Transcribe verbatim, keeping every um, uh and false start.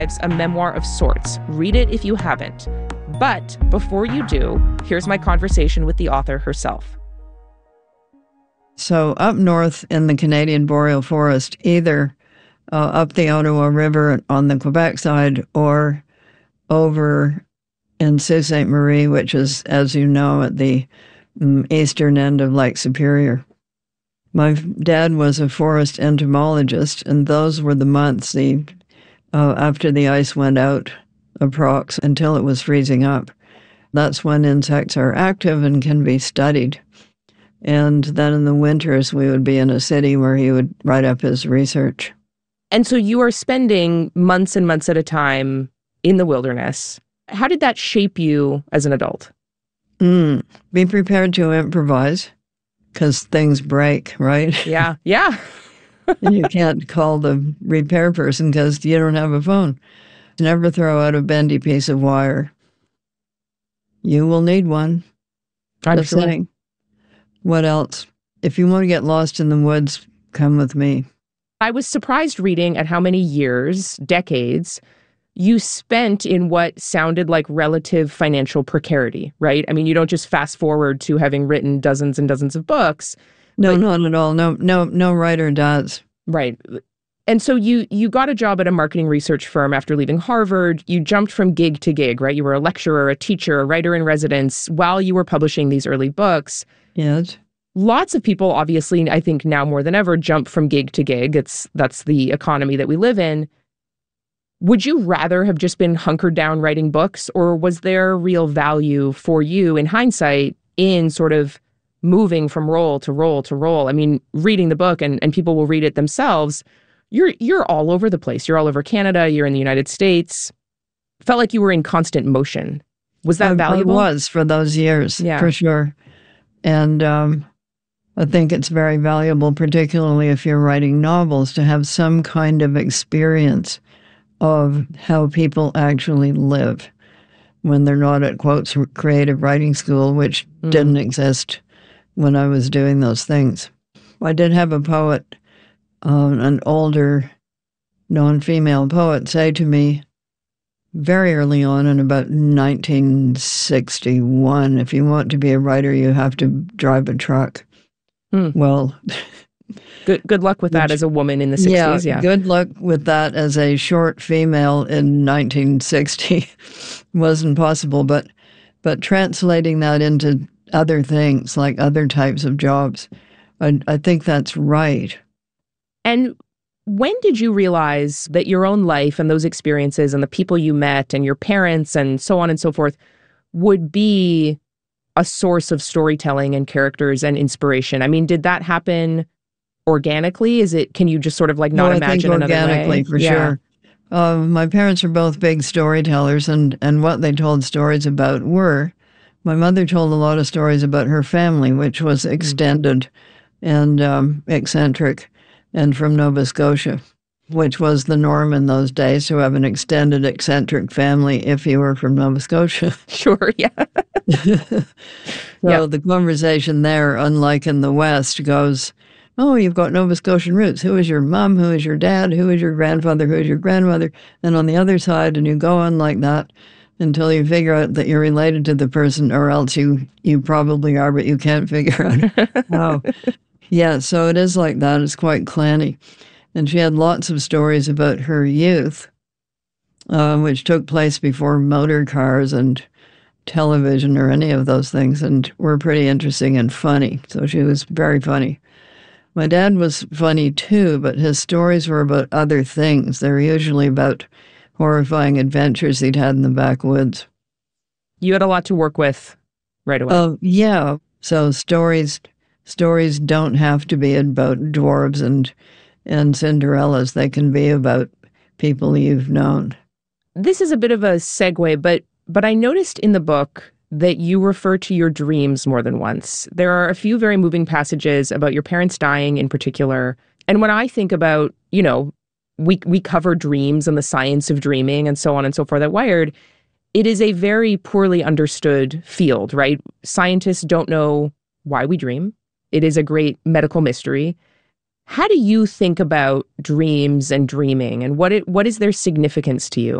It's a memoir of sorts. Read it if you haven't. But before you do, here's my conversation with the author herself. So up north in the Canadian Boreal Forest, either uh, up the Ottawa River on the Quebec side or over in Sault Ste. Marie, which is, as you know, at the um, eastern end of Lake Superior. My dad was a forest entomologist, and those were the months the uh, after the ice went out, approx, until it was freezing up. That's when insects are active and can be studied. And then in the winters, we would be in a city where he would write up his research. And so you are spending months and months at a time in the wilderness. How did that shape you as an adult? Mm, be prepared to improvise, because things break, right? Yeah, yeah. And you can't call the repair person because you don't have a phone. Never throw out a bendy piece of wire. You will need one. I'm Just sure. saying. What else? If you want to get lost in the woods, come with me. I was surprised reading at how many years, decades, you spent in what sounded like relative financial precarity, right? I mean, you don't just fast forward to having written dozens and dozens of books. No, but, not at all. No, no, no writer does. Right. And so you you got a job at a marketing research firm after leaving Harvard. You jumped from gig to gig, right? You were a lecturer, a teacher, a writer in residence while you were publishing these early books. Yes. Lots of people, obviously, I think now more than ever, jump from gig to gig. It's that's the economy that we live in. Would you rather have just been hunkered down writing books, or was there real value for you in hindsight in sort of moving from role to role to role? I mean, reading the book, and, and people will read it themselves, you're you're all over the place. You're all over Canada. You're in the United States. Felt like you were in constant motion. Was that I, valuable? I was for those years, Yeah. for sure. And um, I think it's very valuable, particularly if you're writing novels, to have some kind of experience of how people actually live when they're not at, quotes, creative writing school, which mm. didn't exist when I was doing those things. I did have a poet, um, an older non-female poet, say to me very early on in about nineteen sixty-one, if you want to be a writer, you have to drive a truck. Mm. Well... Good good luck with that Which, as a woman in the sixties, yeah. Yeah, good luck with that as a short female in nineteen sixty. Wasn't possible, but but translating that into other things, like other types of jobs, I, I think that's right. And when did you realize that your own life and those experiences and the people you met and your parents and so on and so forth would be a source of storytelling and characters and inspiration? I mean, did that happen organically? Is it, can you just sort of like not no, imagine I think another organically, way? for yeah. sure. Uh, my parents were both big storytellers, and, and what they told stories about were, my mother told a lot of stories about her family, which was extended mm-hmm. and um, eccentric, and from Nova Scotia, which was the norm in those days, to have an extended eccentric family if you were from Nova Scotia. Sure, yeah. so yeah. The conversation there, unlike in the West, goes, oh, you've got Nova Scotian roots. Who is your mom? Who is your dad? Who is your grandfather? Who is your grandmother? And on the other side, and you go on like that until you figure out that you're related to the person, or else you, you probably are, but you can't figure out how. Yeah, so it is like that. It's quite clanny. And she had lots of stories about her youth, uh, which took place before motor cars and television or any of those things, and were pretty interesting and funny. So she was very funny. My dad was funny too, but his stories were about other things. They were usually about horrifying adventures he'd had in the backwoods. You had a lot to work with right away. Oh, uh, yeah. So stories stories don't have to be about dwarves and and Cinderellas. They can be about people you've known. This is a bit of a segue, but but I noticed in the book that you refer to your dreams more than once. There are a few very moving passages about your parents dying in particular. And when I think about, you know, we we cover dreams and the science of dreaming and so on and so forth at Wired, it is a very poorly understood field, right? Scientists don't know why we dream. It is a great medical mystery. How do you think about dreams and dreaming, and what it, what is their significance to you?